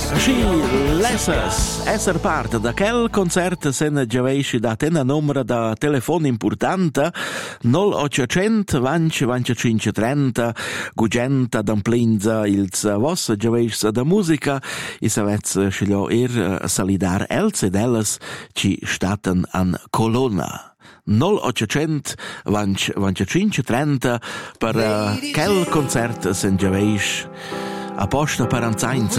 Esser part da quel concert sen giavesci dat ena numera da telefon importanta 0800 20 25 30 gugenta d'amplinza ils vos giavesci da musica e savets sciglio salidar els ed elles ci staten an colonna 0800 20 25 30 per quel concert sen giavesci apposta per anzainza.